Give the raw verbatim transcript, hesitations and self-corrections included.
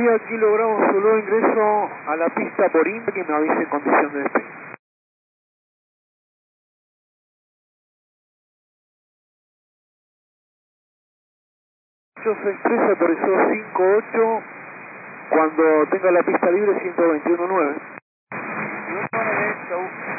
día, Kilo Bravo Zulu, ingreso a la pista por India, que me avise en condición de despegue. ocho seis tres autorizó cinco ocho, cuando tenga la pista libre ciento veintiuno nueve.